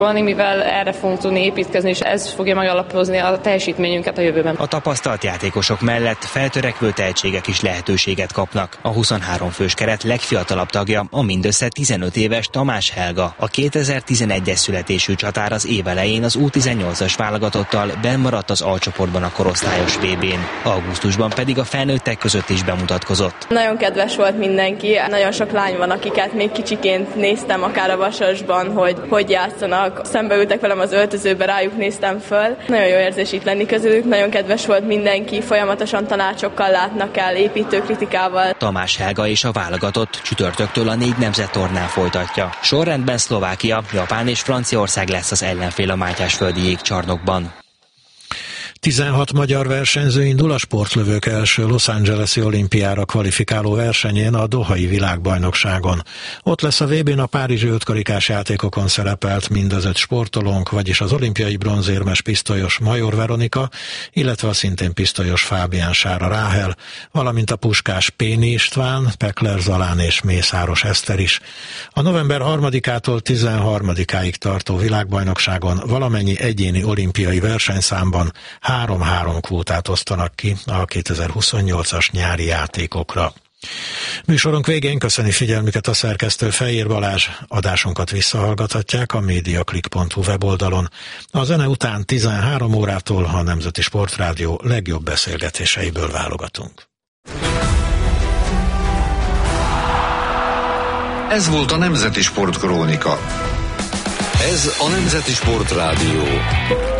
mivel erre fogunk tudni építkezni, és ez fogja megalapozni a teljesítményünket a jövőben. A tapasztalt játékosok mellett feltörekvő tehetségek is lehetőséget kapnak. A 23 fős keret legfiatalabb tagja a mindössze 15 éves Tamás Helga. A 2011-es születésű csatár az év elején az U18-as válogatottal bennmaradt az alcsoportban a korosztályos VB-n. Augusztusban pedig a felnőttek között is bemutatkozott. Nagyon kedves volt mindenki, nagyon sok lány van, akiket még kicsiként néztem, akár a Vasasban, hogy játszanak. Szembeültek velem az öltözőbe, rájuk néztem föl. Nagyon jó érzés itt lenni közülük, nagyon kedves volt mindenki, folyamatosan tanácsokkal látnak el, építő kritikával. Tamás Helga és a válogatott csütörtöktől a 4 nemzettornán folytatja. Sorrendben Szlovákia, Japán és Franciaország lesz az ellenfél a Mátyásföldi jégcsarnokban. 16 magyar versenyző indul a sportlövők első Los Angeles-i olimpiára kvalifikáló versenyén a Dohai világbajnokságon. Ott lesz a VB-n a párizsi 5 karikás játékokon szerepelt mind az 5 sportolónk, vagyis az olimpiai bronzérmes pisztolyos Major Veronika, illetve a szintén pisztolyos Fábián Sára Ráhel, valamint a puskás Péni István, Pekler Zalán és Mészáros Eszter is. A november 3-ától 13-áig tartó világbajnokságon valamennyi egyéni olimpiai versenyszámban 3-3 kvótát osztanak ki a 2028-as nyári játékokra. Műsorunk végén köszöni figyelmüket a szerkesztő Fejér Balázs, adásunkat visszahallgathatják a mediaclick.hu weboldalon. A zene után 13 órától a Nemzeti Sportrádió legjobb beszélgetéseiből válogatunk. Ez volt a Nemzeti Sportkrónika. Ez a Nemzeti Sportrádió.